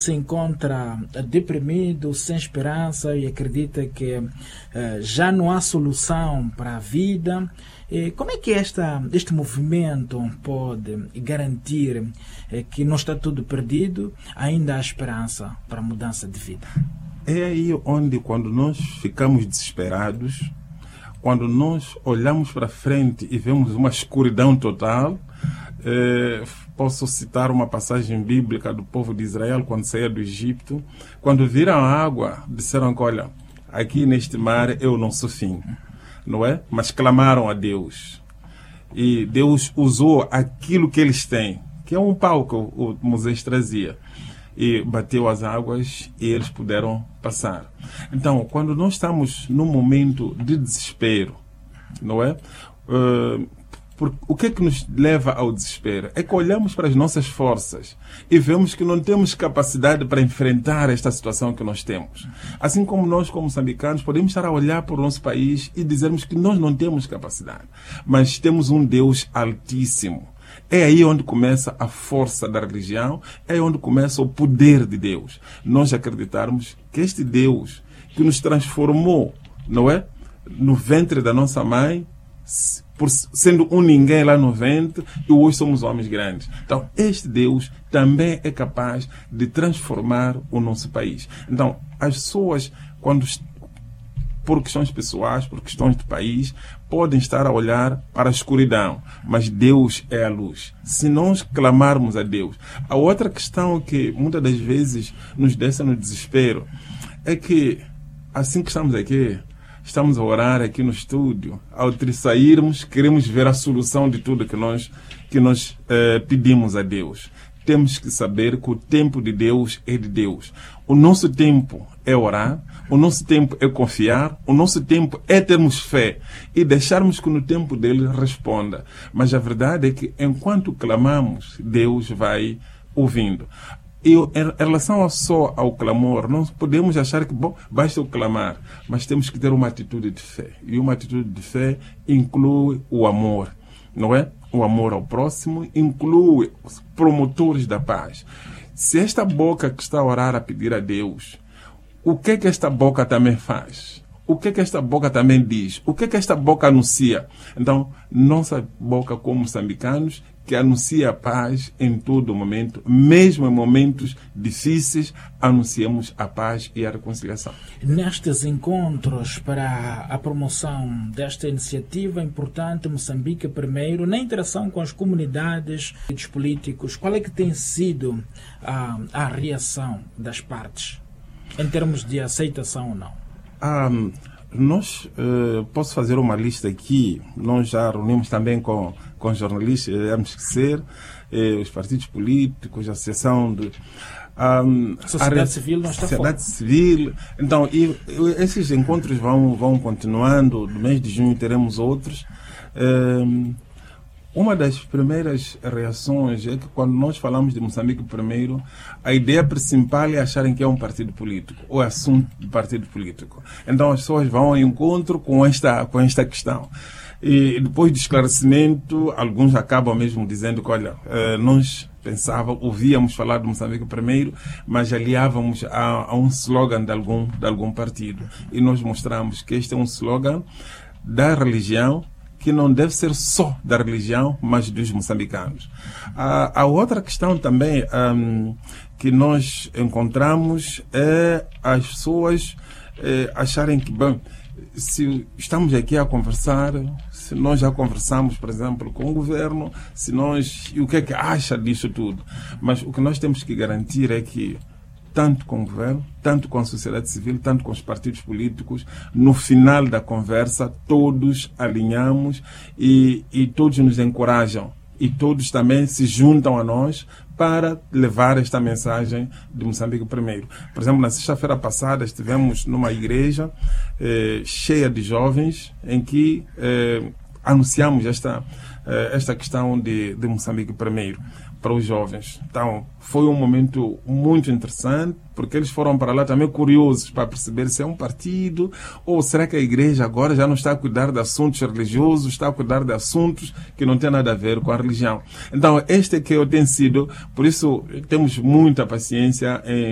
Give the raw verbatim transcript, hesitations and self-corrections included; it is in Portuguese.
se encontra deprimido, sem esperança e acredita que eh, já não há solução para a vida. E como é que esta, este movimento pode garantir eh, que não está tudo perdido, ainda há esperança para a mudança de vida? É aí onde, quando nós ficamos desesperados, quando nós olhamos para frente e vemos uma escuridão total, eh, posso citar uma passagem bíblica do povo de Israel quando saía do Egito. Quando viram a água, disseram que, olha, aqui neste mar eu não sou fim, não é? Mas clamaram a Deus. E Deus usou aquilo que eles têm, que é um pau que o Moisés trazia, e bateu as águas e eles puderam passar. Então, quando nós estamos num momento de desespero, não é? Uh, Por, o que é que nos leva ao desespero? É que olhamos para as nossas forças e vemos que não temos capacidade para enfrentar esta situação que nós temos. Assim como nós, como moçambicanos, podemos estar a olhar para o nosso país e dizermos que nós não temos capacidade. Mas temos um Deus altíssimo. É aí onde começa a força da religião, é aí onde começa o poder de Deus. Nós acreditarmos que este Deus que nos transformou, não é? No ventre da nossa mãe, por sendo um ninguém lá no ventre, e hoje somos homens grandes. Então, este Deus também é capaz de transformar o nosso país. Então, as pessoas, quando, por questões pessoais, por questões de país, podem estar a olhar para a escuridão, mas Deus é a luz. Se nós clamarmos a Deus. A outra questão que muitas das vezes nos deixa no desespero é que, assim que estamos aqui, estamos a orar aqui no estúdio, ao sairmos, queremos ver a solução de tudo que nós, que nós eh, pedimos a Deus. Temos que saber que o tempo de Deus é de Deus. O nosso tempo é orar, o nosso tempo é confiar, o nosso tempo é termos fé e deixarmos que no tempo dele responda. Mas a verdade é que enquanto clamamos, Deus vai ouvindo. E em relação só ao clamor, não podemos achar que, bom, basta o clamar, mas temos que ter uma atitude de fé. E uma atitude de fé inclui o amor, não é? O amor ao próximo inclui os promotores da paz. Se esta boca que está a orar a pedir a Deus, o que é que esta boca também faz? O que é que esta boca também diz? O que é que esta boca anuncia? Então, nossa boca como moçambicanos, que anuncia a paz em todo momento, mesmo em momentos difíceis, anunciamos a paz e a reconciliação. Nestes encontros para a promoção desta iniciativa importante, Moçambique Primeiro, na interação com as comunidades e dos políticos, qual é que tem sido a, a reação das partes, em termos de aceitação ou não? Ah, nós, uh, posso fazer uma lista aqui, nós já reunimos também com, com jornalistas, devemos esquecer, eh, os partidos políticos, a associação de... Um, a sociedade a, civil não está sociedade fora. civil. Então, e, e, esses encontros vão, vão continuando, no mês de junho teremos outros. Um, Uma das primeiras reações é que quando nós falamos de Moçambique Primeiro, a ideia principal é acharem que é um partido político, ou assunto de partido político. Então as pessoas vão ao encontro com esta, com esta questão. E depois do esclarecimento, alguns acabam mesmo dizendo que, olha, nós pensávamos, ouvíamos falar de Moçambique Primeiro, mas aliávamos a, a um slogan de algum, de algum partido. E nós mostramos que este é um slogan da religião, que não deve ser só da religião, mas dos moçambicanos. A, a outra questão também um, que nós encontramos é as pessoas é, acharem que, bem, se estamos aqui a conversar, se nós já conversamos, por exemplo, com o governo, se nós, e o que é que acha disso tudo? Mas o que nós temos que garantir é que tanto com o governo, tanto com a sociedade civil, tanto com os partidos políticos, no final da conversa, todos alinhamos e, e todos nos encorajam. E todos também se juntam a nós para levar esta mensagem de Moçambique Primeiro. Por exemplo, na sexta-feira passada estivemos numa igreja eh, cheia de jovens em que eh, anunciamos esta, eh, esta questão de, de Moçambique Primeiro para os jovens. Então, foi um momento muito interessante, porque eles foram para lá também curiosos para perceber se é um partido ou será que a igreja agora já não está a cuidar de assuntos religiosos, está a cuidar de assuntos que não têm nada a ver com a religião. Então, este é que eu tenho sido, por isso temos muita paciência em